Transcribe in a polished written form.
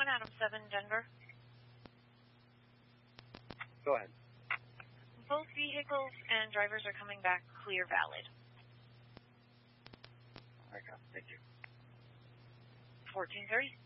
1, Adam 7, Denver. Go ahead. Both vehicles and drivers are coming back clear, valid. Okay, thank you. 1430.